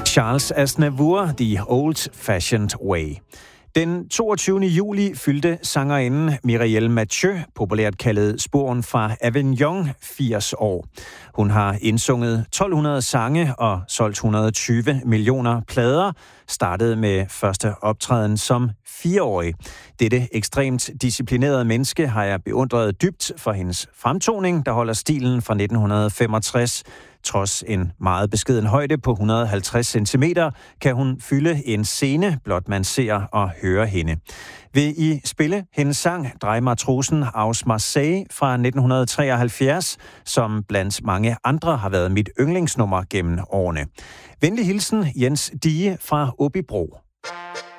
Charles Aznavour, The Old Fashioned Way. Den 22. juli fyldte sangerinden Mireille Mathieu, populært kaldet Sporen fra Avignon, 80 år. Hun har indsunget 1200 sange og solgt 120 millioner plader, startede med første optræden som 4-årig. Dette ekstremt disciplinerede menneske har jeg beundret dybt for hendes fremtoning, der holder stilen fra 1965. Trods en meget beskeden højde på 150 cm, kan hun fylde en scene, blot man ser og hører hende. Vil I spille hendes sang Drej Matrosen aus Marseille fra 1973, som blandt mange andre har været mit yndlingsnummer gennem årene. Venlig hilsen Jens Dige fra Åbybro.